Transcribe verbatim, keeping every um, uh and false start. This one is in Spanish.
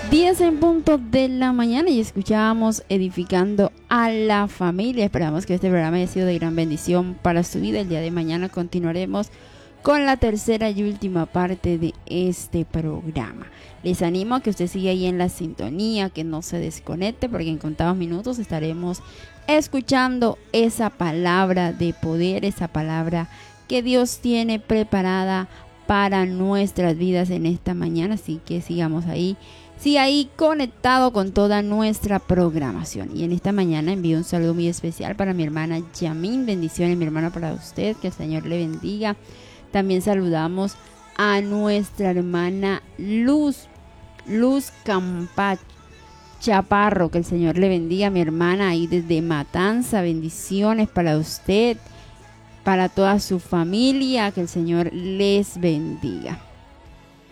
diez en punto de la mañana y escuchábamos Edificando a la Familia. Esperamos que este programa haya sido de gran bendición para su vida. El día de mañana continuaremos con la tercera y última parte de este programa. Les animo a que usted siga ahí en la sintonía, que no se desconecte, porque en contados minutos estaremos escuchando esa palabra de poder, esa palabra que Dios tiene preparada para nuestras vidas en esta mañana. Así que sigamos ahí, siga ahí conectado con toda nuestra programación. Y en esta mañana envío un saludo muy especial para mi hermana Yamin. Bendiciones, mi hermana, para usted, que el Señor le bendiga. También saludamos a nuestra hermana Luz, Luz Campach Chaparro, que el Señor le bendiga, mi hermana, ahí desde Matanza. Bendiciones para usted, para toda su familia, que el Señor les bendiga.